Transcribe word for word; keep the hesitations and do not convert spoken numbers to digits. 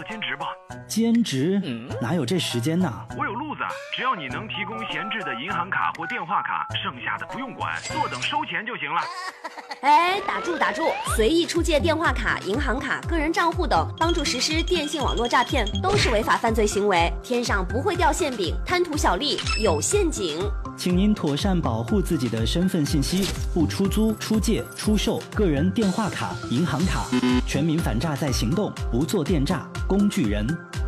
兼职吧。 兼职？哪有这时间呢？ 我有路子，只要你能提供闲置的银行卡或电话卡，剩下的不用管，坐等收钱就行了。 哎，打住打住！随意出借电话卡、银行卡、个人账户等，帮助实施电信网络诈骗，都是违法犯罪行为。天上不会掉馅饼，贪图小利有陷阱。 请您妥善保护自己的身份信息，不出租、出借、出售个人电话卡、银行卡。全民反诈在行动，不做电诈工具人。